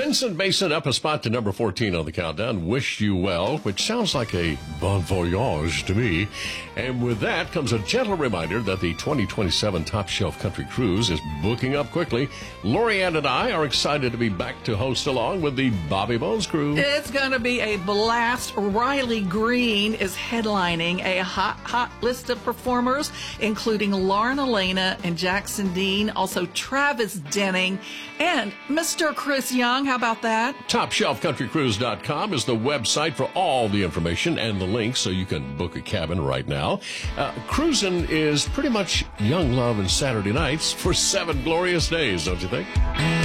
Vincent Mason up a spot to number 14 on the countdown. Wish You Well, which sounds like a bon voyage to me. And with that comes a gentle reminder that the 2027 Top Shelf Country Cruise is booking up quickly. Lori Ann and I are excited to be back to host along with the Bobby Bones crew. It's going to be a blast. Riley Green is headlining a hot list of performers, including Lauren Elena and Jackson Dean, also Travis Denning, and Mr. Chris Young. How about that? TopShelfCountryCruise.com is the website for all the information and the links so you can book a cabin right now. Cruising is pretty much young love and Saturday nights for 7 glorious days, don't you think?